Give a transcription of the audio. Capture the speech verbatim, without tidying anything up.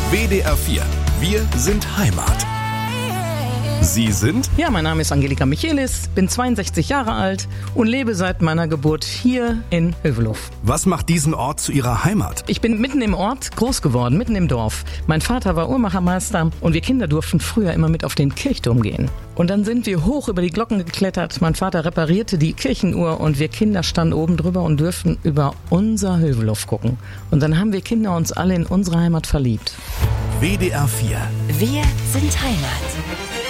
W D R vier. Wir sind Heimat. Sie sind? Ja, mein Name ist Angelika Michelis, bin zweiundsechzig Jahre alt und lebe seit meiner Geburt hier in Hövelof. Was macht diesen Ort zu Ihrer Heimat? Ich bin mitten im Ort groß geworden, mitten im Dorf. Mein Vater war Uhrmachermeister und wir Kinder durften früher immer mit auf den Kirchturm gehen. Und dann sind wir hoch über die Glocken geklettert. Mein Vater reparierte die Kirchenuhr und wir Kinder standen oben drüber und dürften über unser Hövelof gucken. Und dann haben wir Kinder uns alle in unsere Heimat verliebt. W D R vier. Wir sind Heimat.